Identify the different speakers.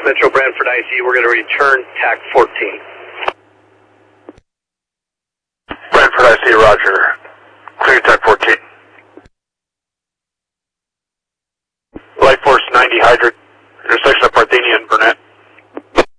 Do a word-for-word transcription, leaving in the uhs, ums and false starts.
Speaker 1: Metro Brantford I C, we're going to return T A C fourteen.
Speaker 2: Brantford I C, roger. Clear T A C fourteen. Light Force ninety hydrant, intersection of Parthenia and